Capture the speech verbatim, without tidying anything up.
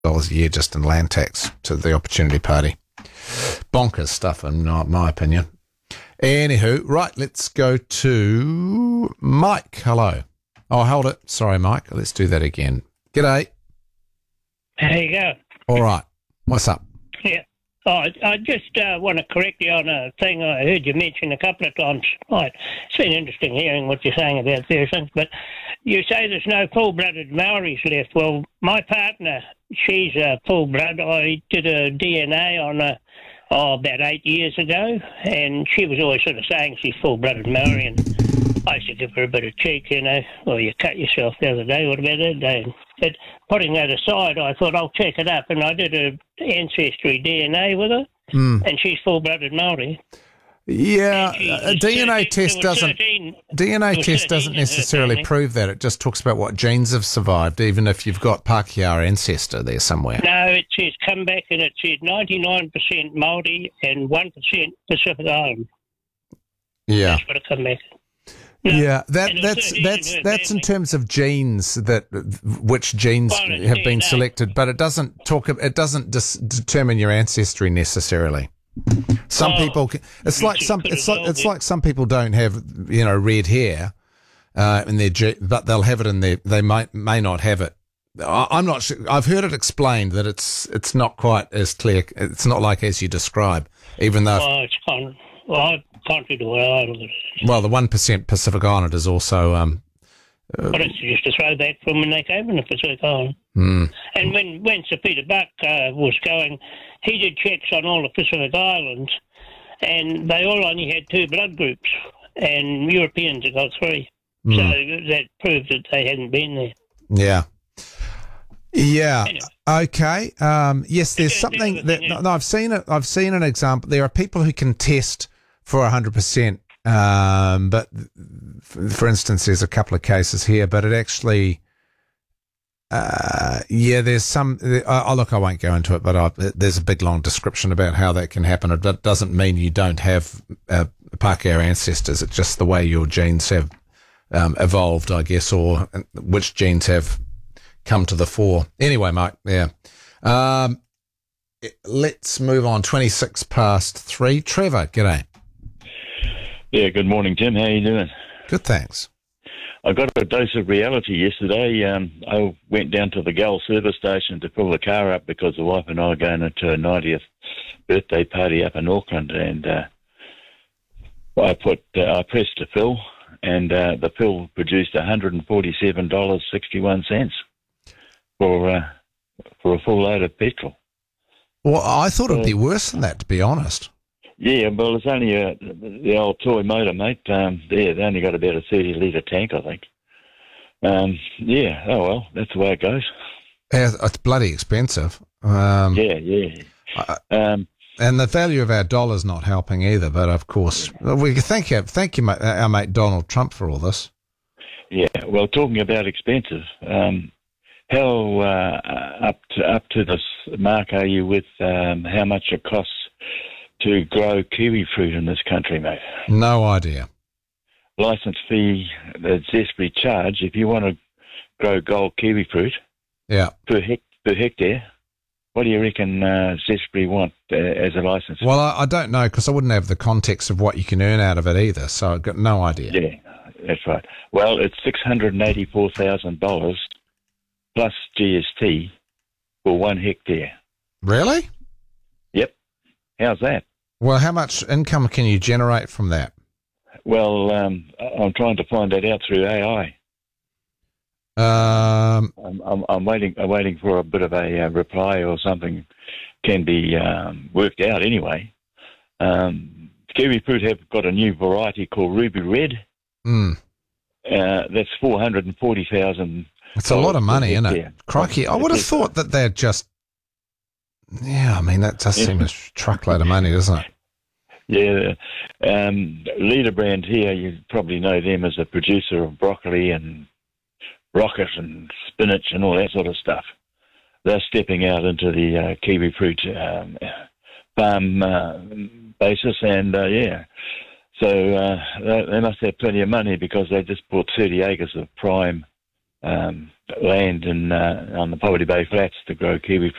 dollars a year just in land tax to the Opportunity Party. Bonkers stuff, in my opinion. Anywho, right, let's go to Mike. Hello. Oh, hold it. Sorry, Mike. Let's do that again. G'day. How you go? All right. What's up? Yeah. Oh, I, I just uh, want to correct you on a thing I heard you mention a couple of times. Right. It's been interesting hearing what you're saying about various things, but you say there's no full-blooded Maoris left. Well, my partner, she's a full-blood. I did a D N A on her oh, about eight years ago, and she was always sort of saying she's full-blooded Maori, and I used to give her a bit of cheek, you know. Well, you cut yourself the other day, what about that day? But putting that aside, I thought I'll check it up, and I did a ancestry D N A with her, mm. and she's full-blooded Maori. Yeah, a D N A thirteen, test doesn't thirteen, D N A test doesn't necessarily prove that. It just talks about what genes have survived, even if you've got Pākehā ancestor there somewhere. No, it says come back, and it says ninety-nine percent Māori and one percent Pacific Island. Yeah, that's what it come back. No, yeah, that that's that's that's in terms of genes that which genes well, have been D N A selected, but it doesn't talk. It doesn't dis- determine your ancestry necessarily. Some oh, people, can, it's like some, it's like it's like some people don't have, you know, red hair, uh, in their, but they'll have it in their. They might may not have it. I, I'm not sure. I've heard it explained that it's it's not quite as clear. It's not like as you describe, even though. Oh, it's con- well, I can't do the way I look at it. Well, the one percent Pacific Island is also. Um, uh, but it's just a throwback from when they came in the Pacific Island. Mm. And when when Sir Peter Buck uh, was going, he did checks on all the Pacific Islands, and they all only had two blood groups, and Europeans have got three. Mm. So that proved that they hadn't been there. Yeah. Yeah. Anyway. Okay. Um, yes, there's something that no, no, I've seen it. I've seen an example. There are people who can test for a hundred percent. Um, but for instance, there's a couple of cases here, but it actually, uh, yeah, there's some, oh, look, I won't go into it, but I, there's a big long description about how that can happen. It doesn't mean you don't have uh, Pākehā ancestors. It's just the way your genes have um, evolved, I guess, or which genes have come to the fore. Anyway, Mike, yeah. Um, let's move on. twenty-six past three. Trevor, g'day. Yeah, good morning, Tim. How you doing? Good, thanks. I got a dose of reality yesterday. Um, I went down to the Gull service station to fill the car up because the wife and I are going into a ninetieth birthday party up in Auckland, and uh, I put uh, I pressed to fill, and uh, the fill produced one hundred forty-seven dollars and sixty-one cents for uh, for a full load of petrol. Well, I thought it'd be worse than that, to be honest. Yeah, well, it's only a, the old toy motor, mate. Um, yeah, they only got about a thirty litre tank, I think. Um, yeah, oh well, that's the way it goes. Yeah, it's bloody expensive. Um, yeah, yeah. I, um, and the value of our dollar's not helping either. But of course, we thank you, thank you, mate, our mate Donald Trump, for all this. Yeah, well, talking about expensive, um, how uh, up to up to this mark are you with um, how much it costs to grow kiwi fruit in this country, mate? No idea. License fee that Zespri charge if you want to grow gold kiwi fruit. Yeah. Per, hect- per hectare. What do you reckon uh, Zespri want uh, as a license? Well, I, I don't know because I wouldn't have the context of what you can earn out of it either, so I've got no idea. Yeah, that's right. Well, it's six hundred eighty-four thousand dollars plus G S T for one hectare. Really? Yep. How's that? Well, how much income can you generate from that? Well, um, I'm trying to find that out through A I. Um, I'm, I'm, I'm waiting. I'm waiting for a bit of a uh, reply or something can be um, worked out. Anyway, um, kiwi fruit have got a new variety called Ruby Red. Mm. Uh, that's four hundred and forty thousand. It's a lot of money, isn't it? Crikey! I would have thought that they're just. Yeah, I mean, that does seem a truckload of money, doesn't it? Yeah. Um, Leader Brand here, you probably know them as a producer of broccoli and rocket and spinach and all that sort of stuff. They're stepping out into the uh, kiwi fruit um, farm uh, basis, and uh, yeah. So uh, they, they must have plenty of money because they just bought thirty acres of prime um, land in uh, on the Poverty Bay Flats to grow kiwi